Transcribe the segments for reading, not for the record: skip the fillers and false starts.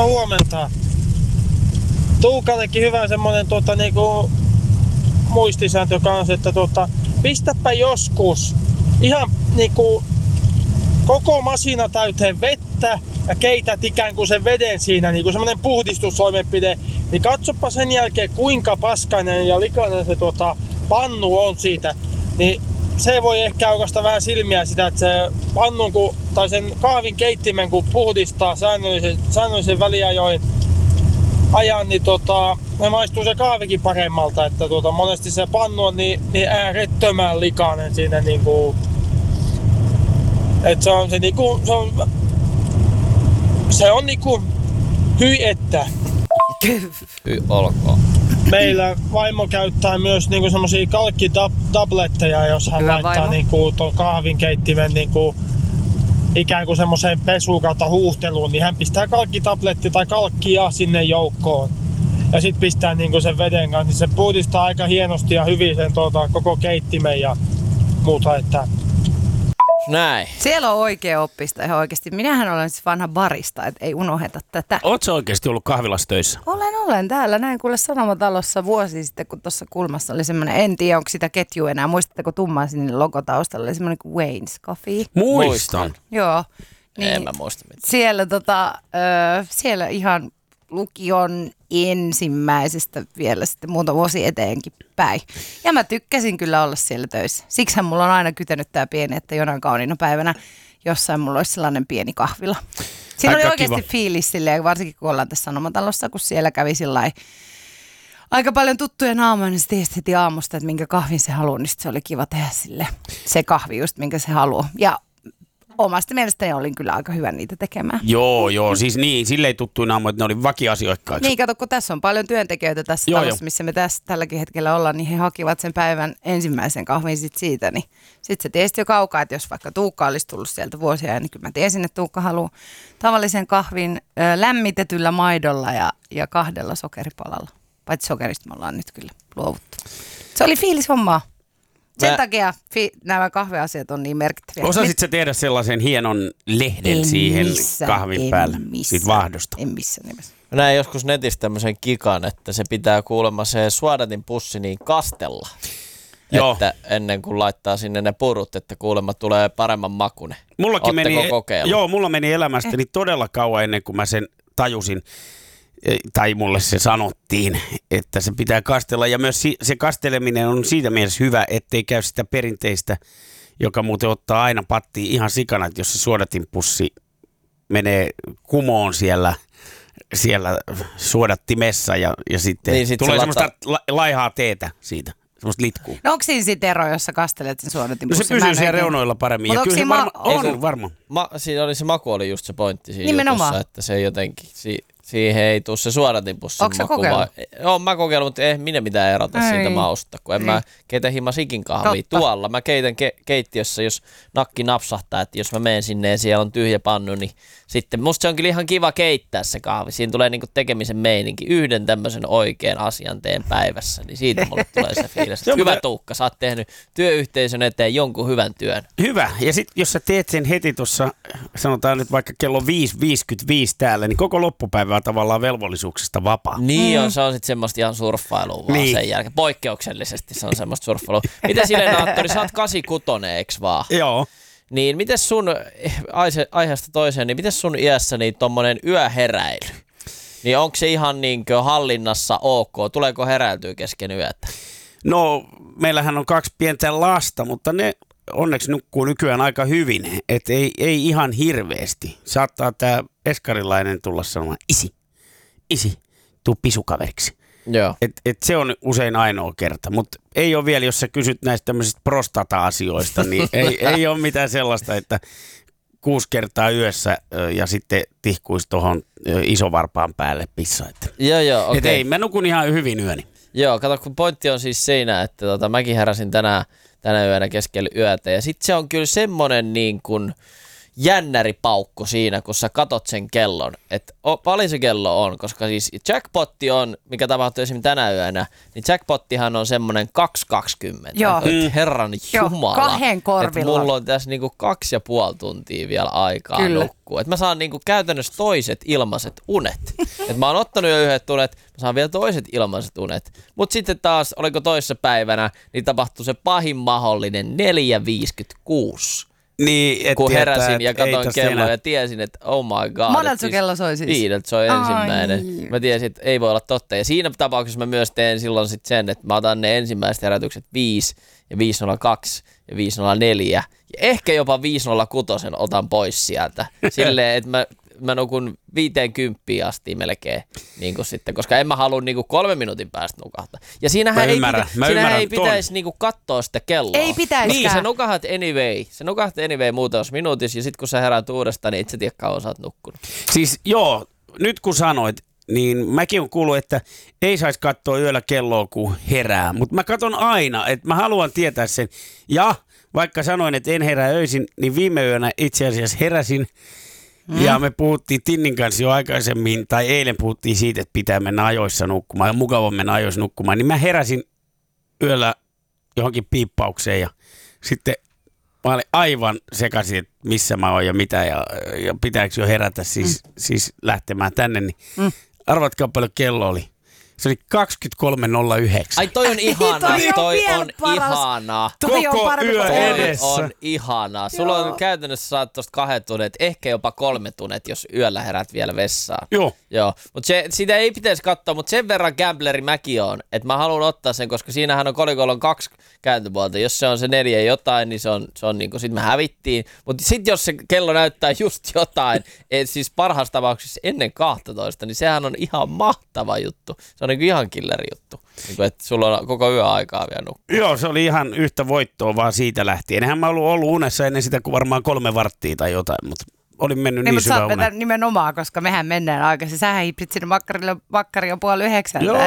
No huomenta. Tuukallekin hyvä semmonen niinku muistisääntö kanssa, että pistäpä joskus ihan niinku koko masina täyteen vettä ja keität ikään kuin sen veden siinä, niinku semmonen puhdistustoimenpide, niin katsopa sen jälkeen kuinka paskainen ja likainen se pannu on siitä. Niin se voi ehkä aukaista vähän silmiä sitä, että se pannun tai sen kahvin keittimen kun puhdistaa säännöllisen väliajoin ajan, niin ne maistuu se kahvikin paremmalta, että monesti se pannu on niin äärettömän likainen siinä niinku, että se on niinku hyi että. Hyi olkoon. Meillä vaimo käyttää myös niinku semmosia kalkkitabletteja, jos hän Hyvä laittaa vaimo. niinku ton kahvinkeittimen niinku ikään kuin semmoiseen pesuun kautta huuhteluun, niin hän pistää kalkkitabletti tai kalkkia sinne joukkoon. Ja sit pistää niinku sen veden kanssa, niin se puhdistaa aika hienosti ja hyvin sen koko keittimen ja muuta, että Näin. Siellä on oikea oppista ihan oikeasti. Minähän olen siis vanha barista, et ei unoheta tätä. Ootko sä oikeasti ollut kahvilassa töissä? Olen täällä. Näin kuule Sanomatalossa vuosi sitten, kun tuossa kulmassa oli semmoinen, en tiedä onko sitä ketjua enää. Muistatteko tummaa sinne logotaustalla oli semmoinen kuin Wayne's Coffee? Muistan. Joo. En mä muista mitään. Siellä, siellä ihan lukion ensimmäisestä vielä sitten muutama vuosi eteenkin päin. Ja mä tykkäsin kyllä olla siellä töissä. Siksihän mulla on aina kytänyt tää pieni, että jonain kauniina päivänä jossain mulla olisi sellainen pieni kahvila. Siinä Aika oli oikeasti kiva fiilis silleen, varsinkin kun ollaan tässä Sanomatalossa, kun siellä kävi sillai aika paljon tuttuja naamoja, niin se tiesi heti aamusta, että minkä kahvin se haluaa, niin se oli kiva tehdä sille se kahvi just, minkä se haluaa. Ja omasta mielestäni olin kyllä aika hyvä niitä tekemään. Joo, siis niin, silleen tuttuja naamoja, että ne oli vakiasiakkaiksi. Niin, kato, kun tässä on paljon työntekijöitä tässä talossa, missä me tässä tälläkin hetkellä ollaan, niin he hakivat sen päivän ensimmäisen kahvin sit siitä, niin sitten se tiesi jo kaukaa, että jos vaikka Tuukka olisi tullut sieltä vuosia, niin kyllä mä tiesin, että Tuukka haluaa tavallisen kahvin lämmitetyllä maidolla ja 2 sokeripalalla. Paitsi sokerista me ollaan nyt kyllä luovuttu. Se oli fiilishommaa. Sen takia nämä kahveasiat on niin merkittäviä. Osasit sä tehdä sellaisen hienon lehden siihen kahvin päälle, siitä vaahdosta? En missään nimessä. Mä näin joskus netissä tämmöisen kikan, että se pitää kuulemma se suodatin pussi niin kastella. Joo. Että ennen kuin laittaa sinne ne purut, että kuulemma tulee paremman makune. Ootteko kokeillut? Joo, mulla meni elämästäni todella kauan ennen kuin mä sen tajusin. Tai mulle se sanottiin, että se pitää kastella. Ja myös se kasteleminen on siitä mielessä hyvä, ettei käy sitä perinteistä, joka muuten ottaa aina pattiin ihan sikana, että jos se suodatinpussi menee kumoon siellä suodattimessa ja sitten niin, tulee semmoista laihaa teetä siitä. Semmoista litkuu. No onko siinä sit ero, jos sä kastelet sen suodatinpussin? No se pysyy siellä reunoilla paremmin. Mutta ja kyllä se varma. Siinä oli se maku oli just se pointti siinä nimenomaan jutussa, että se jotenkin, siihen ei tule se suodatinpussin maku. Onko sä kokeillut? Oon mä kokeillut, mutta ei minä mitään erota siitä mausta, kun en mä keitä himasikin kahvia. Tuolla mä keitän keittiössä, jos nakki napsahtaa, että jos mä menen sinne ja siellä on tyhjä pannu, niin sitten musta se on kyllä ihan kiva keittää se kahvi. Siinä tulee niinku tekemisen meininki. Yhden tämmöisen oikean asian teen päivässä, niin siitä mulle tulee se fiilis. Hyvä Tuukka, sä oot tehnyt työyhteisön eteen jonkun hyvän työn. Hyvä. Ja sitten jos sä teet sen heti tuossa, sanotaan nyt vaikka kello 5.55 täällä, niin koko loppupäivä on tavallaan velvollisuuksista vapaa. Niin on, se on sitten semmoista ihan surffailua vaan sen jälkeen. Poikkeuksellisesti se on semmoista surffailua. Miten Silenaattori, sä oot 86, eiks vaan? Joo. Niin miten sun, aiheesta toiseen, niin miten sun iässä niin tommonen yöheräily? Niin onko se ihan niinkö hallinnassa ok? Tuleeko heräiltyä kesken yötä? No, meillähän on 2 pientä lasta, mutta ne onneksi nukkuu nykyään aika hyvin. Että ei ihan hirveästi. Saattaa tää eskarilainen tulla sanomaan, isi, tuu pisukaveriksi. Joo. Et se on usein ainoa kerta, mutta ei ole vielä, jos sä kysyt näistä tämmöisistä prostata-asioista, niin ei ole mitään sellaista, että 6 kertaa yössä ja sitten tihkuisi tuohon isovarpaan päälle pissa. Joo, okei. Et ei, mä nukun ihan hyvin yöni. Joo, kato, kun pointti on siis siinä, että mäkin heräsin tänä yönä keskellä yötä ja sitten se on kyllä semmonen niin kuin jännäripaukku siinä, kun sä katot sen kellon, että paljon se kello on, koska siis jackpotti on, mikä tapahtui esimerkiksi tänä yönä, niin jackpottihan on semmoinen 2.20. Joo. Herran jumala. 2 korvilla. Että mulla on tässä niinku 2,5 tuntia vielä aikaa nukkua. Että mä saan niinku käytännössä toiset ilmaiset unet. Että mä oon ottanut jo yhdet unet, mä saan vielä toiset ilmaiset unet. Mut sitten taas, oliko toissa päivänä, niin tapahtui se pahin mahdollinen 4.56. Niin, kun heräsin ja katsoin kelloa ja tiesin, että oh my god. Monelta sun kello soi siis? 5, se on ensimmäinen. Mä tiesin, että ei voi olla totta. Ja siinä tapauksessa mä myös teen silloin sit sen, että mä otan ne ensimmäiset herätykset 5 ja 5.02 ja 5.04 ja ehkä jopa 5.06 otan pois sieltä. Silleen, että mä nukun 50 asti melkein, niin kuin sitten, koska en mä halua niin kuin 3 minuutin päästä nukahtaa. Ja siinähän ei pitäisi niin kuin katsoa sitä kelloa. Ei pitäisikään. Niin, sä nukahat anyway. Sä nukahat anyway muutamassa minuutissa ja sitten kun sä herät uudestaan, niin et sä tiedä kauan sä oot nukkunut. Siis joo, nyt kun sanoit, niin mäkin on kuullut, että ei saisi katsoa yöllä kelloa, kun herää. Mutta mä katson aina, että mä haluan tietää sen. Ja vaikka sanoin, että en herää öisin, niin viime yönä itse asiassa heräsin. Ja me puhuttiin Tinnin kanssa jo aikaisemmin, tai eilen puhuttiin siitä, että pitää mennä ajoissa nukkumaan ja mukava mennä ajoissa nukkumaan. Niin mä heräsin yöllä johonkin piippaukseen ja sitten mä olin aivan sekaisin, että missä mä oon ja mitä ja pitääkö jo herätä siis lähtemään tänne. Niin arvatkaa paljon kello oli. Se oli 23.09. Ai toi on ihanaa, toi on ihanaa. Koko yö edessä. On ihanaa. Sulla on käytännössä saat tosta 2 tunnet, ehkä jopa 3 tunnet, jos yöllä herät vielä vessaan. Joo. Mutta sitä ei pitäisi katsoa, mutta sen verran gambleri mäkin on, että mä haluan ottaa sen, koska siinähän on kolikolla 2 kääntöpuolta. Jos se on se 4 jotain, niin se on niinku, sit me hävittiin. Mutta sitten jos se kello näyttää just jotain, siis parhaassa tapauksessa ennen 12, niin sehän on ihan mahtava juttu. Se on niin ihan killeri juttu, niin että sulla on koko yö aikaa vielä nukkua. Joo, se oli ihan yhtä voittoa vaan siitä lähtien. Eihän mä ollut unessa ennen sitä kuin varmaan 3 varttia tai jotain, mutta olin mennyt niin syvä uneen. Mutta nimenomaan, koska mehän mennään aikaisin. Sähän hiipsit sinne makkari on 8:30. Joo.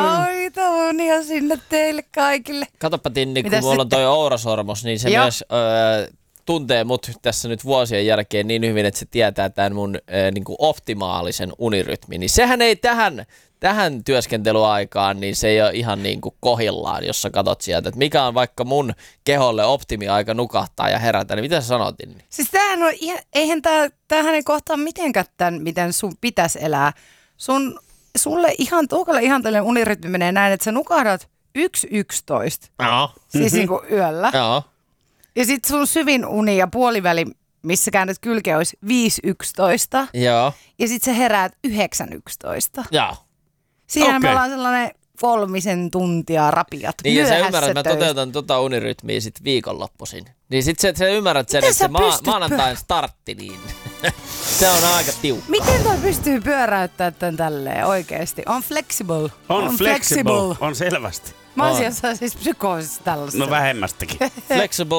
Kaitonia sinne teille kaikille. Katoppa Tinni, kun mulla on toi ourasormus, niin se myös tuntee mut tässä nyt vuosien jälkeen niin hyvin, että se tietää tämän mun niin kuin optimaalisen unirytmin. Niin sehän ei tähän työskentelyaikaan, niin se ei ole ihan niin kuin kohillaan, jos sä katot sieltä, että mikä on vaikka mun keholle optimiaika nukahtaa ja herätä, niin mitä sä sanotin? Niin? Siis eihän tämähän ei kohtaa mitenkään tämän, miten sun pitäisi elää. Sulle Tuukalle ihan tällainen unirytmi menee näin, että sä nukahdat 1.11. Siis niin kuin yöllä. Joo. Ja sit sun syvin uni ja puoliväli, missä käännät kylkeä, olisi 5.11. Joo. Ja sit sä heräät 9.11. Joo. Siihen me ollaan sellainen 3 tuntia rapiat niin ja myöhässä sä ymmärrät, että mä toteutan unirytmiä sit viikonloppuisin. Niin sit sä ymmärrät sen, että se maanantain startti, niin se on aika tiukka. Miten toi pystyy pyöräyttämään tän tälleen oikeesti? On flexible. On flexible. On selvästi. Mä oon siis psykoosissa tällaista. No vähemmästäkin. Flexible